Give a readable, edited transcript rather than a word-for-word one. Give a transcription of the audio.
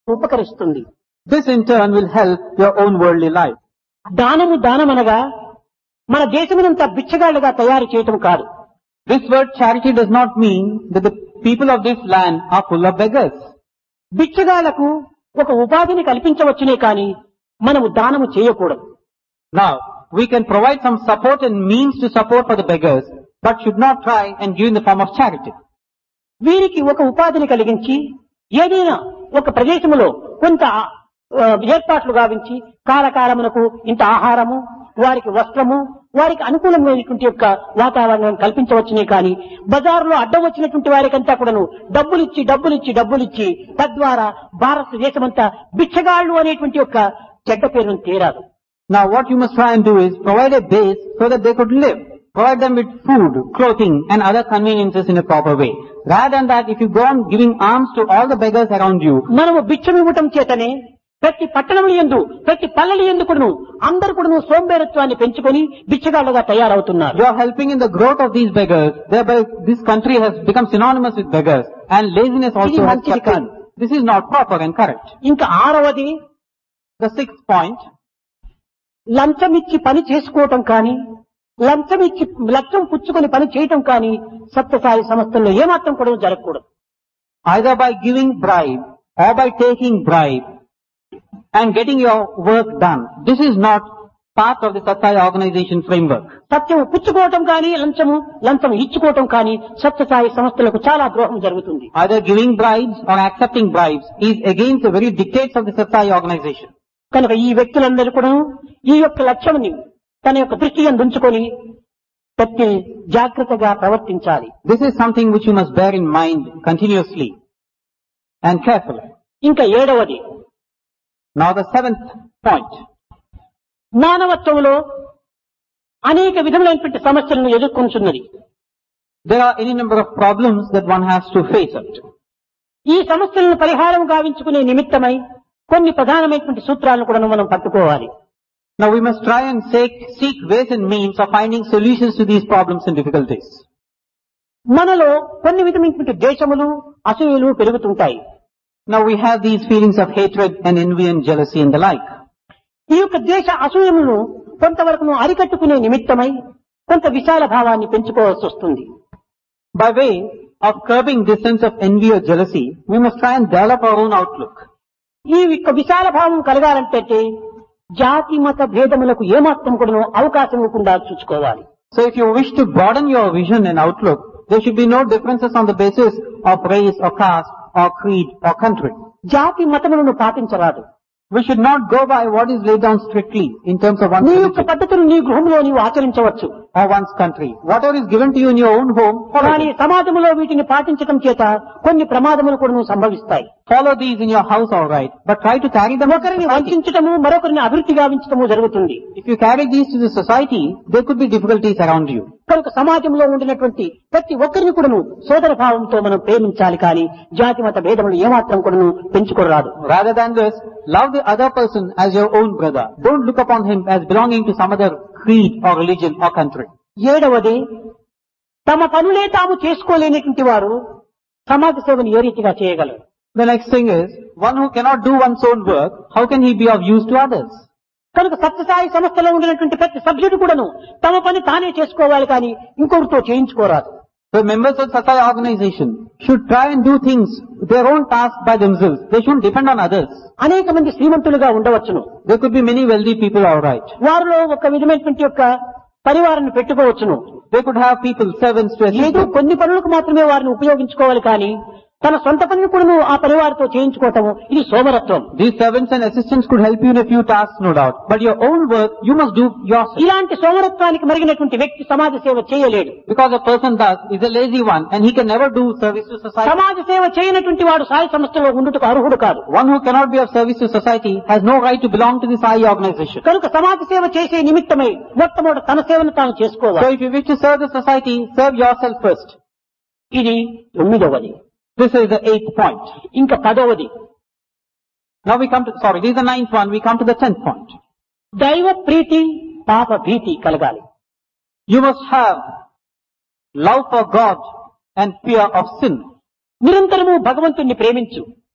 ఉపకరిస్తుంది. This in turn will help your own worldly life. దానమనగా మన దేశమునంతా బిచ్చగాళ్లుగా తయారు చేయటం కాదు. This word charity does not mean that the people of this land are full of beggars. బిచ్చగాళ్లకు ఒక ఉపాధిని కల్పించవచ్చునే కానీ మనము దానము చేయకూడదు. Now, we can provide some support and means to support for the beggars, but should not try and give in the form of charity. వీరికి ఒక ఉపాధిని కలిగించి ఏదైనా ఒక ప్రదేశములో కొంత ఏర్పాట్లు గావించి కాలకాలమునకు ఇంత ఆహారము, వారికి వస్త్రము, వారికి అనుకూలమైనటువంటి యొక్క వాతావరణం కల్పించవచ్చునే కానీ బజారులో అడ్డం వచ్చినటువంటి వారికంతా కూడాను డబ్బులిచ్చి తద్వారా భారతదేశమంతా బిచ్చగాళ్లు అనేటువంటి యొక్క చెడ్డ పేరును తీరాదు. Now what you must try and do is provide a base so that they could live. Provide them with food, clothing and other conveniences in a proper way. Rather than that, if you go on giving alms to all the beggars around you, మనము బిచ్చమివ్వటం చేతనే ప్రతి పట్టణముల యందు ప్రతి పల్లెల యందు కూడాను అందరూ కూడాను సోంబేరత్వాన్ని పెంచుకొని బిచ్చగాళ్లుగా తయారవుతున్నారు. you are helping in the growth of these beggars. Thereby this country has become synonymous with beggars and laziness also has kept in. This is not proper and correct. ఇంకా ఆరవది, The sixth point, లంచమిచ్చి పని చేసుకోవటం కానీ లంచం పుచ్చుకొని పని చేయటం కానీ సత్యసాయి సంస్థల్లో ఏమాత్రం కూడా జరగకూడదు. either by giving bribe or by taking bribe and getting your work done. This is not part of the Satsai organization framework. సత్యం పుచ్చుకోవటం కానీ లంచం ఇచ్చుకోవటం కానీ సత్యసాయి సంస్థలకు చాలా ద్రోహం జరుగుతుంది. Either giving bribes or accepting bribes is against the very dictates of the Satsai organization. కనుక ఈ వ్యక్తులందరూ కూడా ఈ యొక్క లక్ష్యాన్ని తన యొక్క దృష్టిని ఉంచుకొని ప్రతి జాగ్రత్తగా ప్రవర్తించాలి. This is something which you must bear in mind continuously and carefully. ఇంకా ఏడవది, Now the seventh point. మానవత్వంలో అనేక విధములైనటువంటి సమస్యలను ఎదుర్కొంటున్నది. There are any number of problems that one has to face it. ఈ సమస్యలను పరిహారం గావించుకునే నిమిత్తమై కొన్ని ప్రధానమైనటువంటి సూత్రాలను కూడా మనం పట్టుకోవాలి. Now we must try and seek ways and means of finding solutions to these problems and difficulties. మనలో కొన్ని విధమైనటువంటి ద్వేషములు, అసూయలు పెరుగుతుంటాయి. Now we have these feelings of hatred and envy and jealousy and the like. ఈ యొక్క ద్వేష అసూయములను కొంతవరకు అరికట్టుకునే నిమిత్తమై కొంత విశాల భావాన్ని పెంచుకోవాల్సి వస్తుంది. By way of curbing this sense of envy or jealousy, we must try and develop our own outlook. ఈ యొక్క విశాల భావం కలగాలంటే జాతి మత భేదములకు ఏమాత్రం కూడా అవకాశం ఇవ్వకుండా చూసుకోవాలి. So if you wish to broaden your vision and outlook, there should be no differences on the basis of race or caste or creed or country. జాతి మతములను పాటించరాదు. We should not go by what is laid down strictly in terms of one's నీ యొక్క religion పద్ధతులు నీ గృహంలో నీవు ఆచరించవచ్చు. or one's country. Whatever is given to you in your own home, follow కానీ it. సమాజంలో వీటిని పాటించడం చేత కొన్ని ప్రమాదములు కూడా సంభవిస్తాయి. Follow these in your house, all right, but try to carry them. ఒకరిని వంచడము, మరొకరిని అభివృద్ధి గావించడము జరుగుతుంది. If you carry these to the society, there could be difficulties around you. కనుక సమాజంలో ఉండినటువంటి ప్రతి ఒక్కరిని కూడాను సోదర భావంతో మనం ప్రేమించాలి కానీ జాతి మత భేదములు ఏమాత్రం కూడాను పెంచుకోరాదు. Rather than this, love the other person as your own brother. Don't look upon him as belonging to some other creed or religion or country. ఏడవది, తమ పనులే తాము చేసుకోలేనటువంటి వారు సమాజ సేవను ఏ రీతిగా చేయగలరు? The next thing is, one who cannot do one's own work, how can he be of use to others? కనుక సత్యసాయి సంస్థలో ఉండినటువంటి ప్రతి సభ్యుడు కూడాను తమ పని తానే చేసుకోవాలి కానీ ఇంకొకరితో చేయించుకోరాదు. The members of Satsai organization should try and do things, their own tasks by themselves. They shouldn't depend on others. అనేక మంది శ్రీమంతులుగా ఉండవచ్చును. There could be many wealthy people, all right. వారిలో ఒక విధమైనటువంటి యొక్క పరివారాన్ని పెట్టుకోవచ్చును. They could have people, servants to assist ఏదో them. కొన్ని పనులకు మాత్రమే వారిని ఉపయోగించుకోవాలి కానీ తన సొంత పనులు కూడా ఆ పరివారితో చేయించుకోవటము ఇది సోమరత్వం. These servants and assistants could help you in a few tasks, no doubt. But your own work, you must do yourself. ఇలాంటి సోమరత్వానికి మరిగినటువంటి వ్యక్తి సమాజ సేవ చేయలేడు. Because a person is a lazy one and he can never do service to society. సమాజ సేవ చేయనటువంటి వాడు సాయి సంస్థలో ఉండుటకు అర్హుడు కాదు. One who cannot be of service to society has no right to belong to the Sai organization. కనుక సమాజ సేవ చేసే నిమిత్తమై మొట్టమొదటి తన సేవను తాను So చేసుకోవాలి. if you wish to serve the society, serve yourself first. ఇది 9వది. This is the 8th point. ఇంకా 10వది, Now we come to, this is the 9th one, we come to the 10th point. దైవ ప్రీతి పాప భీతి కలగాలి. You must have love for God and fear of sin. నిరంతరము భగవంతుణ్ణి ప్రేమించు.